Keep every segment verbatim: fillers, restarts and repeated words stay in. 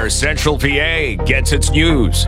where Central P A gets its news.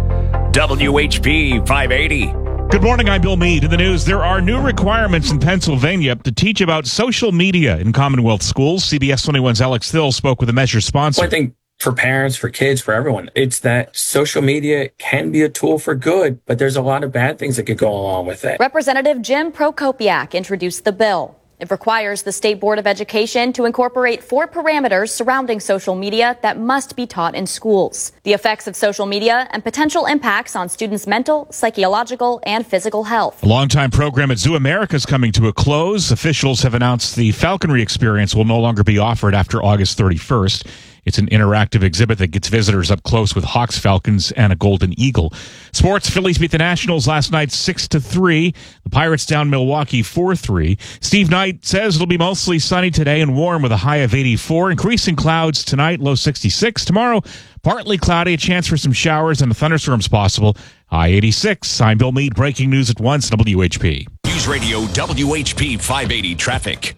W H P five eighty. Good morning, I'm Bill Meade. In the news, there are new requirements in Pennsylvania to teach about social media in Commonwealth schools. C B S twenty-one's Alex Thill spoke with the measure sponsor. I think for parents, for kids, for everyone, it's that social media can be a tool for good, but there's a lot of bad things that could go along with it. Representative Jim Prokopiak introduced the bill. It requires the State Board of Education to incorporate four parameters surrounding social media that must be taught in schools. The effects of social media and potential impacts on students' mental, psychological, and physical health. A longtime program at Zoo America is coming to a close. Officials have announced the falconry experience will no longer be offered after August thirty-first. It's an interactive exhibit that gets visitors up close with hawks, falcons, and a golden eagle. Sports, Phillies beat the Nationals last night six to three. The Pirates down Milwaukee four three. Steve Knight says it'll be mostly sunny today and warm with a high of eighty-four. Increasing clouds tonight, low sixty-six. Tomorrow, partly cloudy, a chance for some showers and thunderstorms possible. High eighty-six. I'm Bill Meade, breaking news at once, W H P. News Radio W H P five eighty traffic.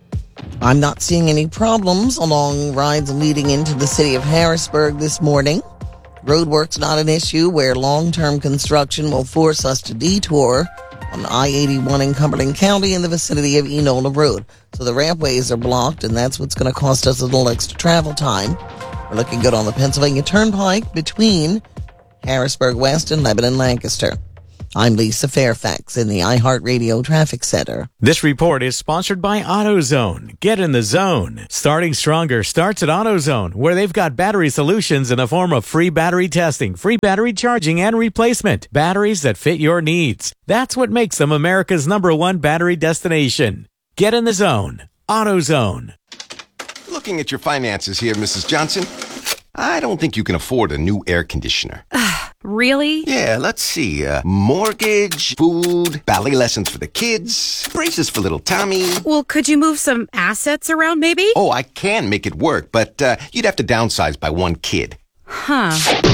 I'm not seeing any problems along rides leading into the city of Harrisburg this morning. Roadwork's not an issue where long-term construction will force us to detour on I eighty-one in Cumberland County in the vicinity of Enola Road. So the rampways are blocked, and that's what's going to cost us a little extra travel time. We're looking good on the Pennsylvania Turnpike between Harrisburg West and Lebanon Lancaster. I'm Lisa Fairfax in the iHeartRadio Traffic Center. This report is sponsored by AutoZone. Get in the zone. Starting stronger starts at AutoZone, where they've got battery solutions in the form of free battery testing, free battery charging, and replacement. Batteries that fit your needs. That's what makes them America's number one battery destination. Get in the zone. AutoZone. Looking at your finances here, Missus Johnson, I don't think you can afford a new air conditioner. Really? Yeah, let's see. Uh, mortgage, food, ballet lessons for the kids, braces for little Tommy. Well, could you move some assets around, maybe? Oh, I can make it work, but uh, you'd have to downsize by one kid. Huh.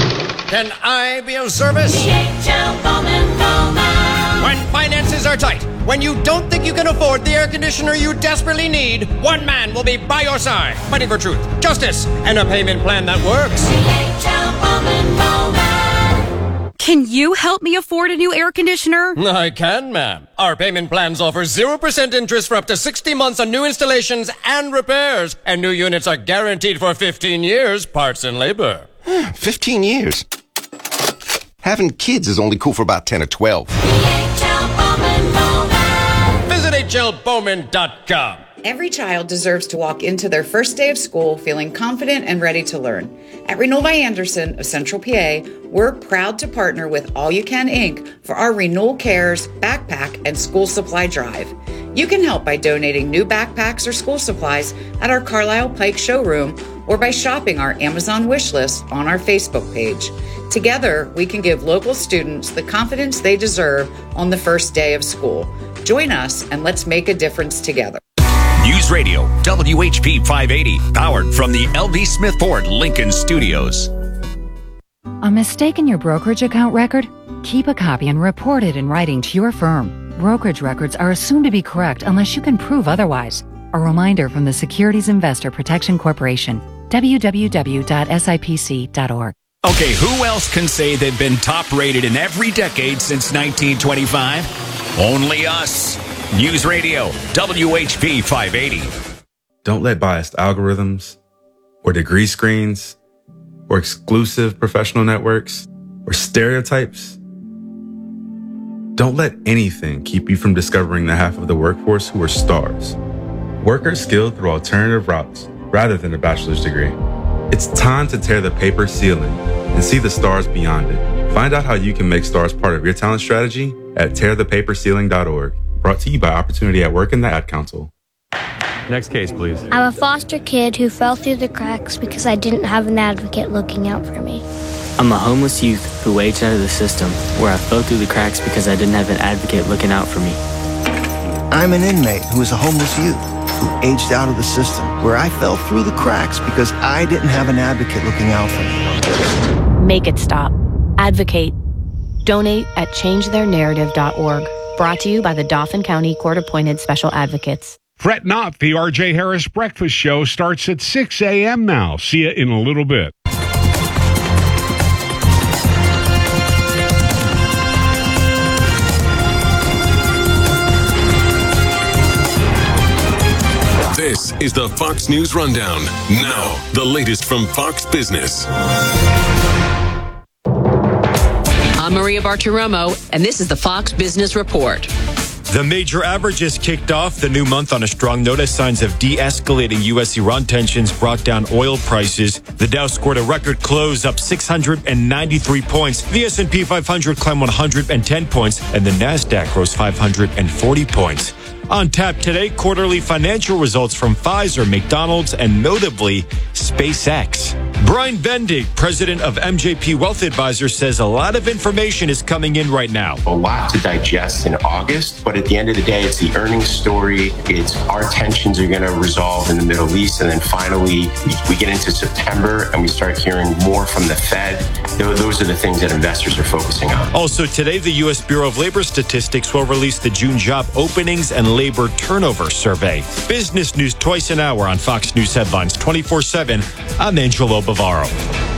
Can I be of service? D H L Bowman Bowman. When finances are tight, when you don't think you can afford the air conditioner you desperately need, one man will be by your side, fighting for truth, justice, and a payment plan that works. D H L Bowman Bowman. Can you help me afford a new air conditioner? I can, ma'am. Our payment plans offer zero percent interest for up to sixty months on new installations and repairs. And new units are guaranteed for fifteen years, parts and labor. fifteen years? Having kids is only cool for about ten or twelve. D H L Bowman Bowman. Visit H L Bowman dot com. Every child deserves to walk into their first day of school feeling confident and ready to learn. At Renewal by Anderson of Central P A, we're proud to partner with All You Can Incorporated for our Renewal Cares Backpack and School Supply Drive. You can help by donating new backpacks or school supplies at our Carlisle Pike showroom or by shopping our Amazon wish list on our Facebook page. Together, we can give local students the confidence they deserve on the first day of school. Join us and let's make a difference together. News Radio W H P five eighty, powered from the L B Smith Ford Lincoln Studios. A mistake in your brokerage account record? Keep a copy and report it in writing to your firm. Brokerage records are assumed to be correct unless you can prove otherwise. A reminder from the Securities Investor Protection Corporation. w w w dot s i p c dot org. Okay, who else can say they've been top rated in every decade since nineteen twenty-five? Only us. News Radio W H P five eighty. Don't let biased algorithms or degree screens or exclusive professional networks or stereotypes. Don't let anything keep you from discovering the half of the workforce who are stars. Workers skilled through alternative routes rather than a bachelor's degree. It's time to tear the paper ceiling and see the stars beyond it. Find out how you can make stars part of your talent strategy at tear the paper ceiling dot org. Brought to you by Opportunity at Work and the Ad Council. Next case, please. I'm a foster kid who fell through the cracks because I didn't have an advocate looking out for me. I'm a homeless youth who aged out of the system, where I fell through the cracks because I didn't have an advocate looking out for me. I'm an inmate who is a homeless youth who aged out of the system, where I fell through the cracks because I didn't have an advocate looking out for me. Make it stop. Advocate. Donate at change their narrative dot org. Brought to you by the Dauphin County Court-Appointed Special Advocates. Fret not, the R J Harris Breakfast Show starts at six a.m. now. See you in a little bit. This is the Fox News Rundown. Now, the latest from Fox Business. I'm Maria Bartiromo, and this is the Fox Business Report. The major averages kicked off the new month on a strong note as signs of de-escalating U S Iran tensions brought down oil prices. The Dow scored a record close, up six hundred ninety-three points. The S and P five hundred climbed one hundred ten points, and the NASDAQ rose five hundred forty points. On tap today, quarterly financial results from Pfizer, McDonald's, and notably SpaceX. Brian Bendig, president of M J P Wealth Advisors, says a lot of information is coming in right now. A lot to digest in August, but at the end of the day, it's the earnings story. It's our tensions are going to resolve in the Middle East. And then finally, we, we get into September and we start hearing more from the Fed. Those are the things that investors are focusing on. Also today, the U S Bureau of Labor Statistics will release the June job openings and labor turnover survey. Business news twice an hour on Fox News Headlines twenty-four seven. I'm Angelo Bavaro.